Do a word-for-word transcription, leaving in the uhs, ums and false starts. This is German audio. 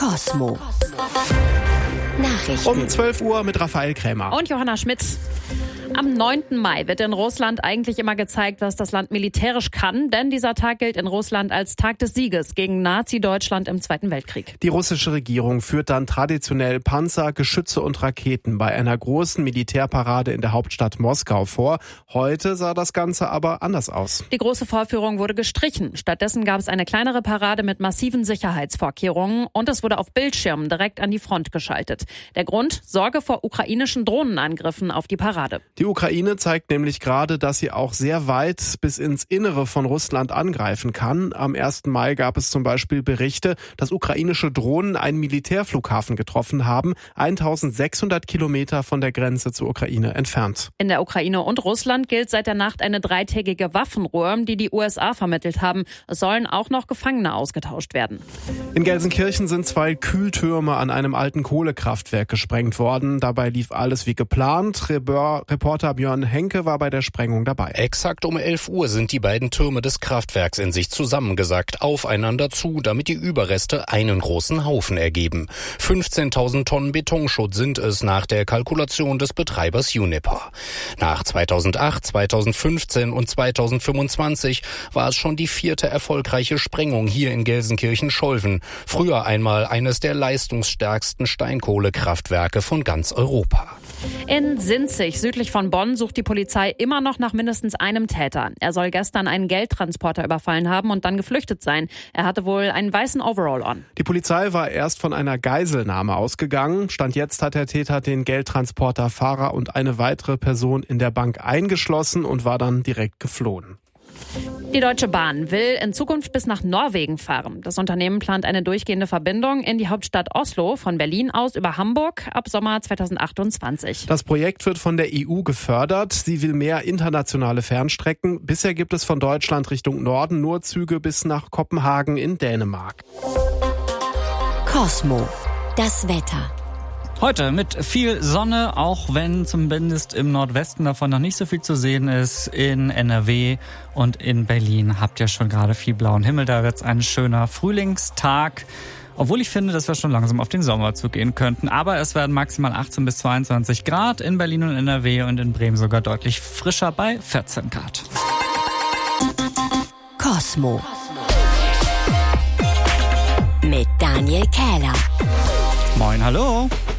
Cosmo. Nachrichten. Um zwölf Uhr mit Raphael Krämer. Und Johanna Schmidt. Am neunten Mai wird in Russland eigentlich immer gezeigt, was das Land militärisch kann, denn dieser Tag gilt in Russland als Tag des Sieges gegen Nazi-Deutschland im Zweiten Weltkrieg. Die russische Regierung führt dann traditionell Panzer, Geschütze und Raketen bei einer großen Militärparade in der Hauptstadt Moskau vor. Heute sah das Ganze aber anders aus. Die große Vorführung wurde gestrichen. Stattdessen gab es eine kleinere Parade mit massiven Sicherheitsvorkehrungen und es wurde auf Bildschirmen direkt an die Front geschaltet. Der Grund? Sorge vor ukrainischen Drohnenangriffen auf die Parade. Die Ukraine zeigt nämlich gerade, dass sie auch sehr weit bis ins Innere von Russland angreifen kann. Am ersten Mai gab es zum Beispiel Berichte, dass ukrainische Drohnen einen Militärflughafen getroffen haben, eintausendsechshundert Kilometer von der Grenze zur Ukraine entfernt. In der Ukraine und Russland gilt seit der Nacht eine dreitägige Waffenruhe, die die U S A vermittelt haben. Es sollen auch noch Gefangene ausgetauscht werden. In Gelsenkirchen sind zwei Kühltürme an einem alten Kohlekraftwerk gesprengt worden. Dabei lief alles wie geplant. Reporter Björn Henke war bei der Sprengung dabei. Exakt um elf Uhr sind die beiden Türme des Kraftwerks in sich zusammengesackt, aufeinander zu, damit die Überreste einen großen Haufen ergeben. fünfzehntausend Tonnen Betonschutt sind es nach der Kalkulation des Betreibers Uniper. Nach zweitausendacht, zweitausendfünfzehn und zweitausendfünfundzwanzig war es schon die vierte erfolgreiche Sprengung hier in Gelsenkirchen-Scholven. Früher einmal eines der leistungsstärksten Steinkohlekraftwerke von ganz Europa. In Sinzig, südlich von Bonn, sucht die Polizei immer noch nach mindestens einem Täter. Er soll gestern einen Geldtransporter überfallen haben und dann geflüchtet sein. Er hatte wohl einen weißen Overall on. Die Polizei war erst von einer Geiselnahme ausgegangen. Stand jetzt hat der Täter den Geldtransporterfahrer und eine weitere Person in der Bank eingeschlossen und war dann direkt geflohen. Die Deutsche Bahn will in Zukunft bis nach Norwegen fahren. Das Unternehmen plant eine durchgehende Verbindung in die Hauptstadt Oslo von Berlin aus über Hamburg ab Sommer zweitausendachtundzwanzig. Das Projekt wird von der E U gefördert. Sie will mehr internationale Fernstrecken. Bisher gibt es von Deutschland Richtung Norden nur Züge bis nach Kopenhagen in Dänemark. Cosmo. Das Wetter. Heute mit viel Sonne, auch wenn zumindest im Nordwesten davon noch nicht so viel zu sehen ist. In N R W und in Berlin habt ihr schon gerade viel blauen Himmel. Da wird es ein schöner Frühlingstag. Obwohl ich finde, dass wir schon langsam auf den Sommer zugehen könnten. Aber es werden maximal achtzehn bis zweiundzwanzig Grad in Berlin und N R W und in Bremen sogar deutlich frischer bei vierzehn Grad. Cosmo. Mit Daniel Kähler. Moin, hallo.